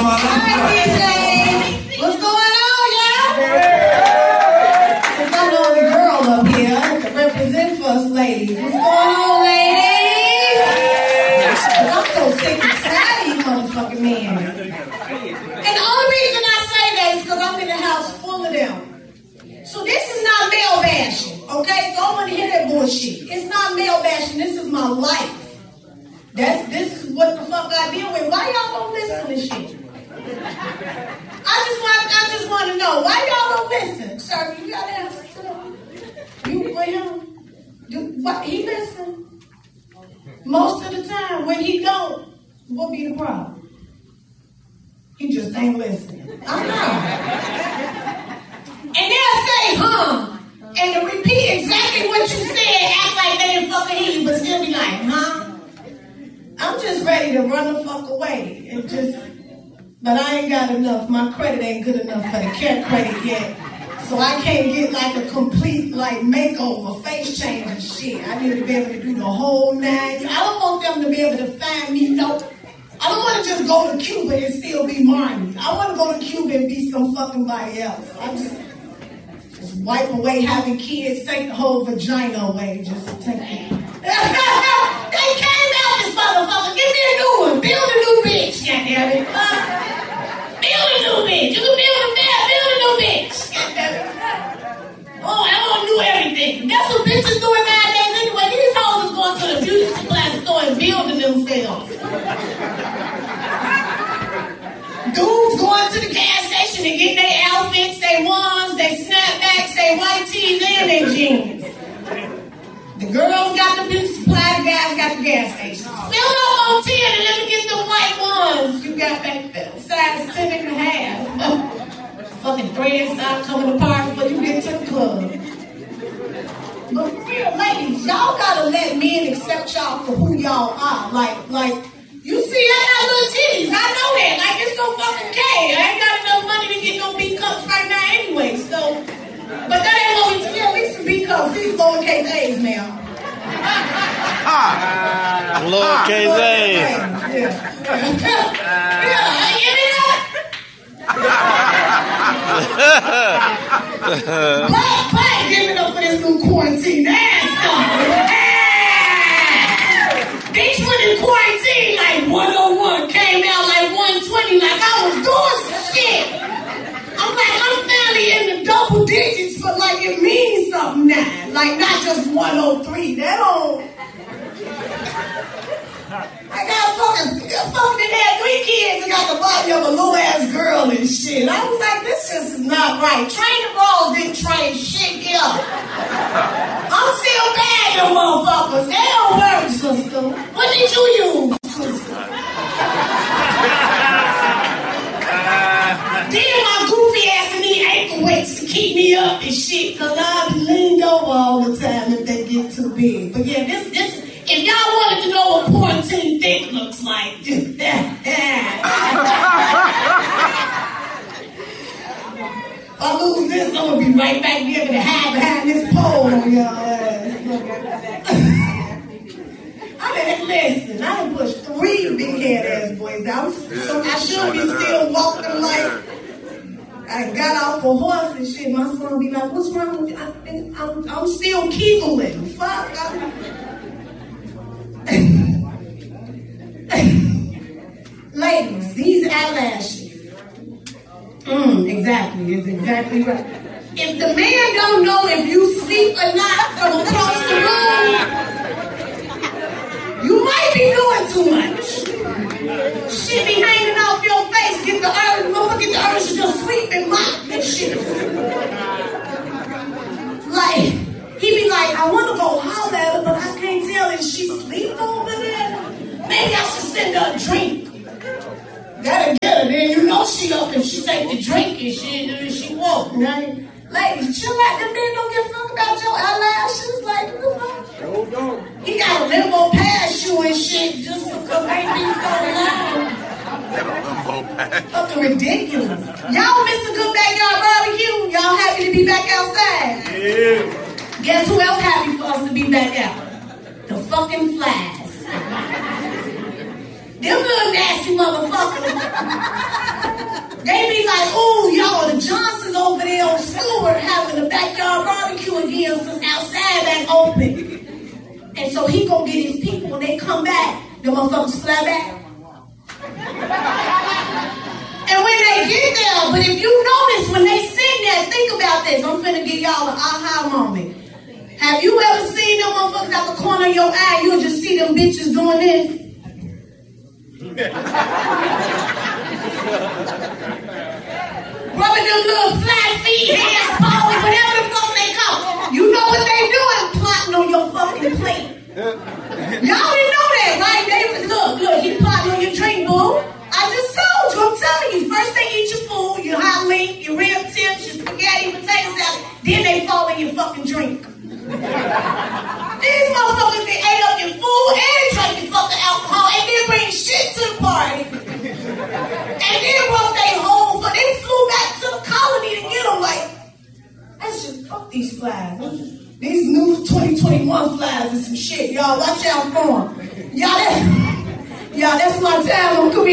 Hi, DJ. What's going on, y'all? Since I know the girl up here to represent for us ladies. What's going on, ladies? I'm so sick and tired of you motherfucking men. And the only reason I say that is because I'm in the house full of them. So this is not male bashing, okay? So I want to hear that bullshit. It's not male bashing. This is my life. This is what the fuck I deal with. Why y'all don't listen to shit? I just want to know why y'all don't listen. Sir, you got to answer to them. You for him? What he listen? Most of the time, when he don't, what be the problem? He just ain't listening. I know. And they'll say, and to repeat exactly what you said, act like they didn't fucking hear you, but still be like, I'm just ready to run the fuck away. But I ain't got enough. My credit ain't good enough for the care credit yet. So I can't get like a complete like makeover, face change and shit. I need to be able to do the whole 9. I don't want them to be able to find me. No, I don't want to just go to Cuba and still be Marnie. I want to go to Cuba and be some fucking body else. I just wipe away having kids, take the whole vagina away, just take it. They came out this motherfucker. Give me a new one. Build a new bitch. Goddammit. Build a new bitch. You can build a bed. Build a new bitch. Goddammit. Oh, I want to do everything. That's what bitches doing nowadays anyway. These hoes is going to the beauty supply store and building themselves. Dudes going to the gas station and getting their outfits, their ones, their snapbacks, their white tees, and their jeans. The girls got the beauty supply, the guys got the gas station. Fill up on 10 and let me get the white ones you got back there. Size 10 and a half. Fucking threads stop coming apart before you get to the club. But for real, ladies, y'all gotta let men accept y'all for who y'all are. Like, you see, I got little titties. I know that. Like, it's so fucking gay. I ain't got enough money to get no B cups right now anyway, so. But that ain't what we tell. We some B cups. These lowercase A's now. Lowercase A's. Yeah, you know? Black giving up for this new quarantine. Bitch went in quarantine like 101, came out like 120, like I was doing some shit. I'm like, I'm finally in the double digits, but like it means something now. Like not just 103. That don't. I got fucking had 3 kids and got the body of a little ass girl and shit. I was like, this just is not right. Training balls didn't train shit here. I'm still bad, you motherfuckers. They don't work, sister. What did you use, sister? Then my goofy ass and these ankle weights to keep me up and shit, cause I be leaned over all the time if they get too big. But yeah, this if y'all wanted to know what quarantine thick looks like, just if I lose this, I'm gonna be right back there to hide behind this pole on y'all ass. Listen, I done pushed 3 big head ass boys out. So I should be still walking like I got off a horse and shit. My son be like, what's wrong with you? I'm still keegling. Fuck. Ladies, these eyelashes. Exactly. It's exactly right. If the man don't know if you sleep or not from across the room, you might be doing too much. Shit be hanging off your face. Get the urge. Motherfucker, get the urge to just sleep and mop and shit. Like, he be like, I want to go holler at her, but I can't tell if she sleep over there. Maybe I should send her a drink. Gotta get her. Then you know she up if she take the drink and shit, and she walk, right? Ladies, chill out. Them men don't give a fuck about your eyelashes. Like, what the fuck? He got a limbo past you and shit just because ain't be so loud. Fucking ridiculous. Y'all miss a good backyard barbecue? Y'all happy to be back outside? Yeah. Guess who else happy for us to be back out? The fucking flies. Them little nasty motherfuckers. when they come back, the motherfuckers fly back. And when they get there, but if you notice, when they sitting there, think about this. I'm finna give y'all an aha moment. Have you ever seen them motherfuckers out the corner of your eye? You'll just see them bitches doing this. Rubbing them little flat feet, hands, paws, whatever the fuck they call. You know what they doing? Plotting on your fucking plate. Y'all didn't know that, right? They look, you plotting on your drink, boo. I just told you, I'm telling you. First they eat your food, your hot link, your rib tips, your spaghetti, potato salad. Then they fall in your fucking drink. These motherfuckers, they ate up your food and drank your fucking alcohol and then bring shit to the party. And then brought they home, but they flew back to the colony to get them. Like, that's just fuck these flies. These new 2021 flies and some shit, y'all. Watch out for them. Y'all, that's my time on